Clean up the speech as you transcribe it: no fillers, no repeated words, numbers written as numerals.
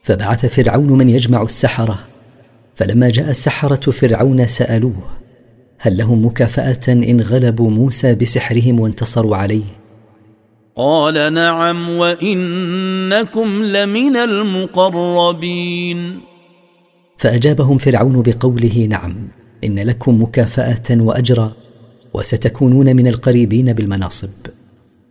فبعث فرعون من يجمع السحرة، فلما جاء السحرة فرعون سألوه: هل لهم مكافأة إن غلبوا موسى بسحرهم وانتصروا عليه؟ قال: نعم، وإنكم لمن المقربين. فأجابهم فرعون بقوله: نعم، إن لكم مكافأة وأجرا، وستكونون من القريبين بالمناصب.